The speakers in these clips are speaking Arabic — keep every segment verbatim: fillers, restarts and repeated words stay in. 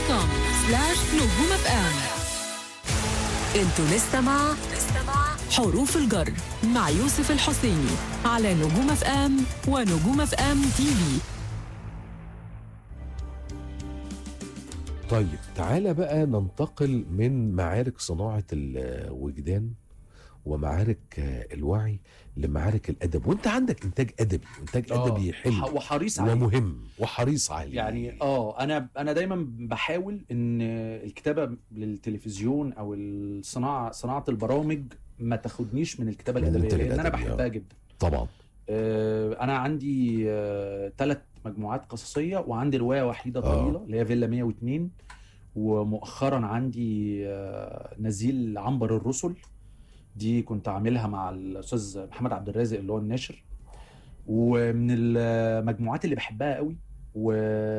كوم سلاش نجوم اف ام. انتوا لسه مع حروف الجر مع يوسف الحسيني على نجوم اف ام ونجوم اف ام تي في. طيب تعالى بقى ننتقل من معارك صناعة الوجدان ومعارك الوعي لمعارك الأدب، وانت عندك إنتاج أدبي، إنتاج أدبي حلو وحريص عليه ومهم وحريص عليه. يعني اه انا انا دايما بحاول ان الكتابه للتلفزيون او الصناعه صناعه البرامج ما تاخدنيش من الكتابه الادبيه، لان انا بحبها جدا طبعا. آه انا عندي ثلاث آه مجموعات قصصيه، وعندي روايه وحيده طويله اللي هي فيلا مية واتنين، ومؤخرا عندي آه نزيل عنبر الرسل، دي كنت عاملها مع الاستاذ محمد عبد الرازق اللي هو الناشر. ومن المجموعات اللي بحبها قوي و...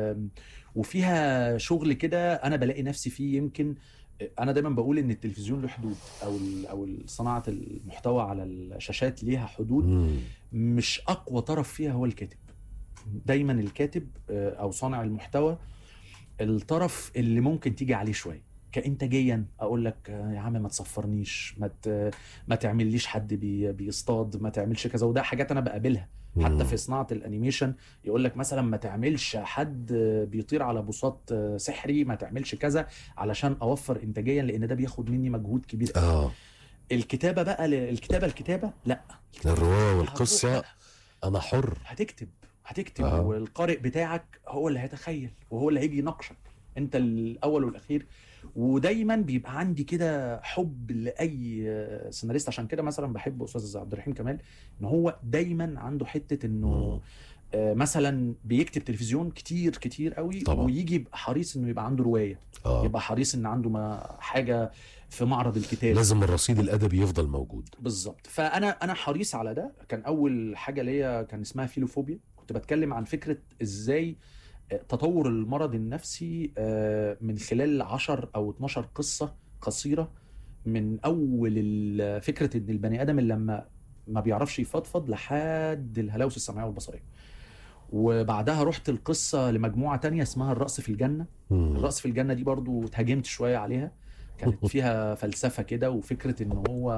وفيها شغل كده انا بلاقي نفسي فيه. يمكن انا دايما بقول ان التلفزيون له حدود، او ال... او صناعه المحتوى على الشاشات ليها حدود. مم. مش اقوى طرف فيها هو الكاتب. دايما الكاتب او صانع المحتوى الطرف اللي ممكن تيجي عليه شويه كإنتاجيا. اقول لك يا عم ما تصفرنيش، ما ما تعمليش حد بي بيصطاد، ما تعملش كذا. وده حاجات انا بقابلها حتى في صناعه الانيميشن. يقول لك مثلا ما تعملش حد بيطير على بساط سحري، ما تعملش كذا علشان اوفر انتاجيا، لان ده بياخد مني مجهود كبير. اه الكتابه بقى الكتابه الكتابه لا، الروايه والقصه انا حر. هتكتب هتكتب آه. والقارئ بتاعك هو اللي هيتخيل وهو اللي هيجي يناقشك، انت الاول والاخير. ودايما بيبقى عندي كده حب لاي سيناريست. عشان كده مثلا بحب استاذ عبد الرحيم كمال، ان هو دايما عنده حته انه آه مثلا بيكتب تلفزيون كتير كتير قوي طبعا. ويجي يبقى حريص انه يبقى عنده روايه آه. يبقى حريص ان عنده ما حاجه في معرض الكتاب، لازم الرصيد الادبي يفضل موجود بالظبط. فانا انا حريص على ده. كان اول حاجه ليا كان اسمها فيلوفوبيا، كنت بتكلم عن فكره ازاي تطور المرض النفسي من خلال عشر أو اتناشر قصة قصيرة، من أول فكرة إن البني آدم اللي لما ما بيعرفش يفضفض لحد الهلاوس السمعية والبصرية. وبعدها رحت القصة لمجموعة تانية اسمها الرأس في الجنة. الرأس في الجنة دي برضو اتهاجمت شوية عليها، كانت فيها فلسفة كده، وفكرة إن هو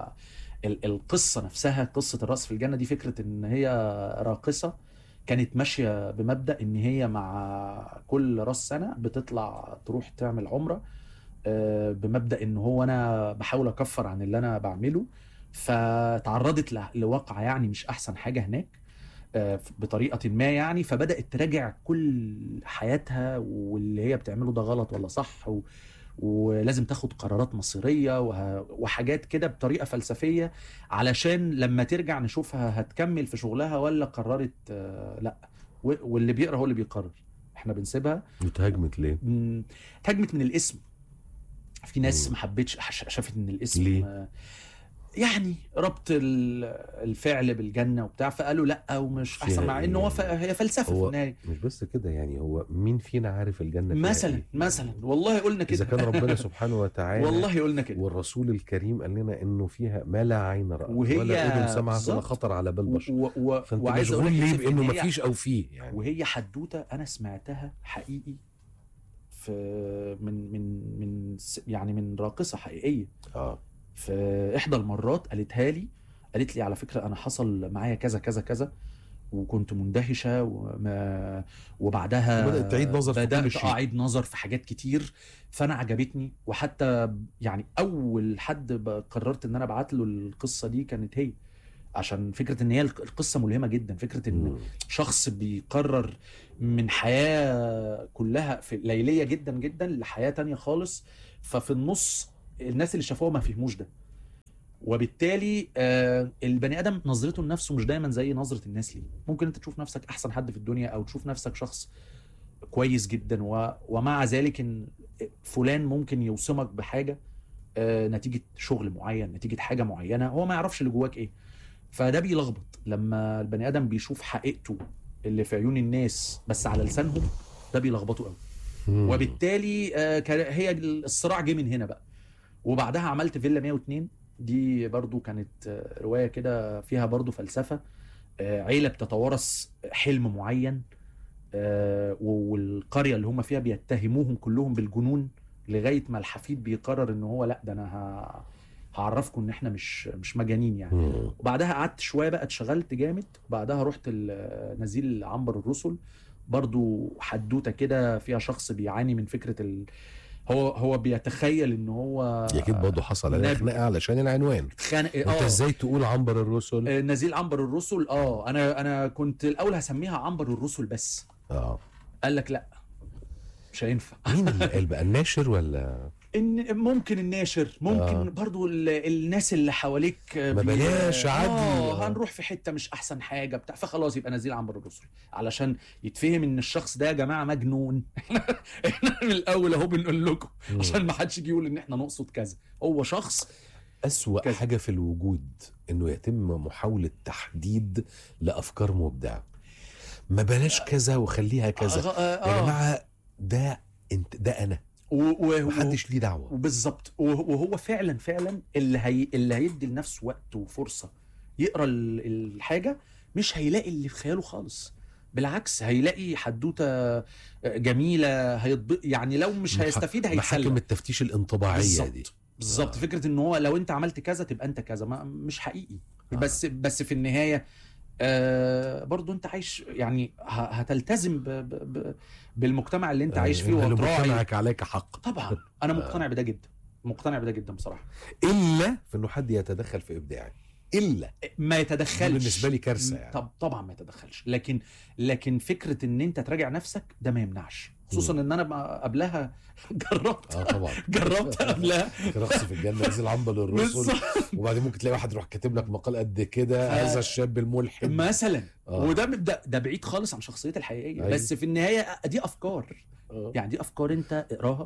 القصة نفسها، قصة الرأس في الجنة دي فكرة إن هي راقصة كانت ماشية بمبدأ ان هي مع كل راس سنة بتطلع تروح تعمل عمرة، بمبدأ ان هو انا بحاول اكفر عن اللي انا بعمله. فتعرضت لواقع يعني مش احسن حاجة هناك بطريقة ما يعني، فبدأت تراجع كل حياتها واللي هي بتعمله ده غلط ولا صح، و ولازم تاخد قرارات مصيرية وحاجات كده بطريقة فلسفية، علشان لما ترجع نشوفها هتكمل في شغلها ولا قررت آه لا. واللي بيقرأ هو اللي بيقرر، احنا بنسيبها. وتهاجمت ليه؟ تهاجمت من الاسم. في ناس ما حبتش، شافت ان الاسم ليه؟ آه يعني ربط الفعل بالجنة وبتاع، فقالوا لا ومش احسن، مع انه هو ف... هي فلسفة في النهاية. مش بس كده يعني، هو مين فينا عارف الجنة مثلا إيه؟ مثلا والله قلنا كده اذا كان ربنا سبحانه وتعالى والله قلنا كده، والرسول الكريم قال لنا انه فيها ما لا عين رأت وهي ولا اذن سمعت ولا خطر على بال بشر. و... و... فانت مشغول ليه بانه ما فيش او فيه يعني. وهي حدوته انا سمعتها حقيقي في من من من يعني من راقصة حقيقية. اه في احدى المرات قالتها لي، قالت لي على فكرة انا حصل معايا كذا كذا كذا وكنت مندهشة، وما وبعدها بدأت تعيد نظر في كل شيء، أعيد نظر في حاجات كتير. فأنا عجبتني، وحتى يعني أول حد قررت إن أنا أبعت له القصة دي كانت هي، عشان فكرة إن هي القصة ملهمة جدا. فكرة إن م. شخص بيقرر من حياة كلها في ليلية جدا جدا لحياة تانية خالص، ففي النص الناس اللي شافوها ما فهموش ده، وبالتالي آه البني ادم نظرته لنفسه مش دايما زي نظره الناس ليه. ممكن انت تشوف نفسك احسن حد في الدنيا، او تشوف نفسك شخص كويس جدا، و... ومع ذلك إن فلان ممكن يوصمك بحاجه آه نتيجه شغل معين، نتيجه حاجه معينه، هو ما يعرفش اللي جواك ايه. فده بيلخبط لما البني ادم بيشوف حقيقته اللي في عيون الناس بس على لسانهم، ده بيلخبطه قوي. وبالتالي آه هي الصراع جه من هنا بقى. وبعدها عملت فيلا مية واتنين، دي برضو كانت رواية كده فيها برضو فلسفة. عيلة بتتوارث حلم معين، آه والقريه اللي هم فيها بيتهموهم كلهم بالجنون، لغايه ما الحفيد بيقرر ان هو لا ده انا ه... هعرفكم ان احنا مش مش مجانين يعني. مم. وبعدها قعدت شويه بقى اتشغلت جامد، وبعدها رحت نزيل عنبر الرسل، برضو حدوته كده فيها شخص بيعاني من فكره ال... هو هو بيتخيل ان هو اكيد برضه حصل عليه نبي. خناقه علشان العنوان. اتخانق انت اه ازاي تقول عنبر الرسل؟ آه، نزيل عنبر الرسل. اه انا انا كنت الاول هسميها عنبر الرسل بس، اه قال لك لا مش هينفع. مين اللي قال بقى، الناشر ولا؟ ان ممكن الناشر، ممكن آه. آه. برضو ال- الناس اللي حواليك ما بي- بلاش عدل. اه هنروح في حته مش احسن حاجه بتاع، فخلاص يبقى نزيل عنبر الرسل علشان يتفهم ان الشخص ده يا جماعه مجنون. احنا من الاول اهو بنقول لكم مم. عشان ما حدش يجي يقول ان احنا نقصد كذا، هو شخص أسوأ كذا. حاجة في الوجود إنه يتم محاولة تحديد لأفكار مبدعة. ما بلاش كذا وخليها كذا. آه آه يا آه. جماعة ده انت ده أنا، و- و- محدش ليه دعوة. وبالظبط، وهو فعلا فعلا اللي هي اللي هيدي لنفسه وقت وفرصه يقرا ال- الحاجه مش هيلاقي اللي في خياله خالص، بالعكس هيلاقي حدوته جميله هيطب... يعني لو مش مح- هيستفيد محاكم هيتسلى. التفتيش الانطباعية دي. بالظبط، آه. فكره ان هو لو انت عملت كذا تبقى انت كذا، ما مش حقيقي. آه. بس بس في النهايه آه برضو انت عايش يعني ه- هتلتزم ب... ب... ب... بالمجتمع اللي انت عايش فيه اللي وتراعي. مجتمعك عليك حق. طبعا انا مقتنع بده جدا، مقتنع بده جدا بصراحه. إلا في إنه حد يتدخل في إبداعي، إلا ما دي يتدخلش بالنسبة لي كارثة يعني. طب طبعا ما يتدخلش، لكن لكن فكره ان انت تراجع نفسك ده ما يمنعش، خصوصا مم. ان انا بقى قبلها جربت اه طبعا جربت قبلها رقص في الجنة، نزل عنبر الرسل، بالظبط. وبعدين ممكن تلاقي واحد يروح كاتب لك مقال قد كده، ف- هذا الشاب الملحد مثلا آه. وده ده, ده بعيد خالص عن شخصيتي الحقيقيه. أيوة. بس في النهايه دي افكار، آه. يعني دي افكار انت اقراها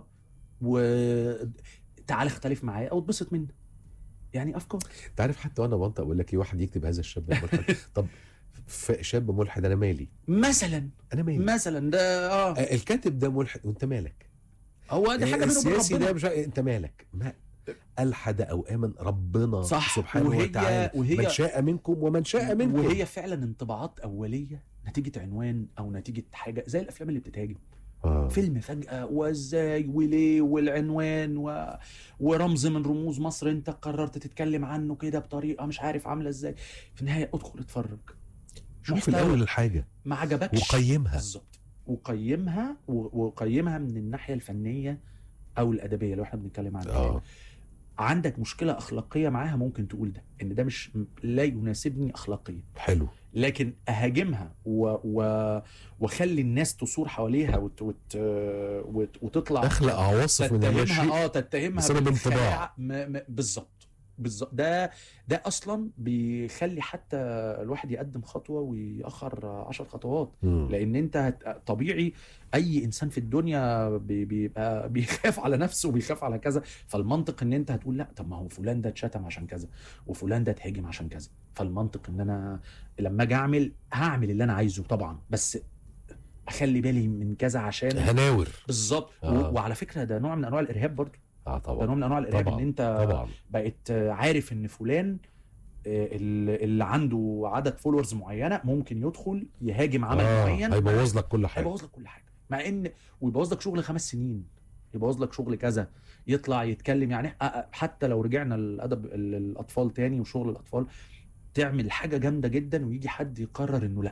وتعال اختلف معايا او اتبسط منها، يعني افكار. انت عارف حتى وانا بنطق اقول لك ايه، واحد يكتب هذا الشاب الملحد طب ف- شاب ملحد انا مالي، مثلا انا مالي مثلا ده اه آه، الكاتب ده ملحد وانت مالك، هو ده حاجه آه، بينه وبين السياسي ربنا. ده مش عارف- انت مالك، ما الحد او امن ربنا صح. سبحانه وهي- وتعالى، وهي- من شاء منكم ومن شاء منكم. وهي فعلا انطباعات اوليه نتيجه عنوان او نتيجه حاجه، زي الافلام اللي بتتهاجم آه. فيلم فجاه وازاي وليه والعنوان و... ورمز من رموز مصر انت قررت تتكلم عنه كده بطريقه مش عارف عامله ازاي، في النهايه ادخل اتفرج، شوف محتوى. الاول الحاجه ما عجبكش وقيمها. بالظبط، وقيمها و- وقيمها من الناحيه الفنيه او الادبيه لو احنا بنتكلم عنها. اه عندك مشكله اخلاقيه معاها ممكن تقول ده ان ده مش لا يناسبني اخلاقيا، حلو. لكن اهاجمها و... و... واخلي الناس تصور حواليها وت... وت... وت... وتطلع اخلق عواصف من تتهمها المشي اه تتهمها بسبب بالخداع. انطباع. م... م... بالظبط بالظبط ده ده اصلا بيخلي حتى الواحد يقدم خطوه ويأخر عشر خطوات، مم. لان انت هت... طبيعي اي انسان في الدنيا بي... بيبقى بيخاف على نفسه وبيخاف على كذا، فالمنطق ان انت هتقول لا طب ما هو فلان ده اتشتم عشان كذا وفلان ده اتهاجم عشان كذا، فالمنطق ان انا لما اجي اعمل هعمل اللي انا عايزه طبعا، بس اخلي بالي من كذا عشان هناور. بالظبط. آه. و... وعلى فكره ده نوع من انواع الارهاب برضه، اه ده طبعا نوع من انواع الارهاب طبعا ان انت طبعا بقيت عارف ان فلان آه، اللي اللي عنده عدد فولورز معينه ممكن يدخل يهاجم عمل آه. معين، هيبوظ لك كل حاجه. هيبوظ لك كل حاجه، مع ان ويبوظ لك شغل خمس سنين، يبوظ لك شغل كذا، يطلع يتكلم يعني آه، آه، حتى لو رجعنا للادب ال- الاطفال تاني وشغل الاطفال، تعمل حاجه جامده جدا ويجي حد يقرر انه لا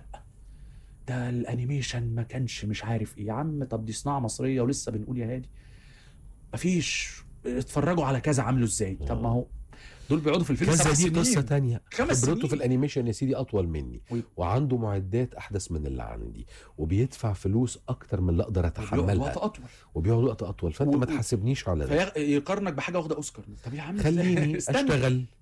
ده الانيميشن ما كانش مش عارف ايه، يا عم طب دي صناعه مصريه ولسه بنقول يا هادي مفيش، اتفرجوا على كذا عامله ازاي، طب ما هو دول بيقعدوا في الفيلم كذا سبع دي سنين قصه تانية. خمس خبرته سنين. في الانيميشن يا سيدي اطول مني وي- وعنده معدات احدث من اللي عندي وبيدفع فلوس اكتر من اللي اقدر وقت اتحملها اطول وبيقعد وقت اطول، فانت و- ما تحسبنيش على ده. فيقارنك بحاجه واخده اوسكار، طب يا عم خليني استنى. اشتغل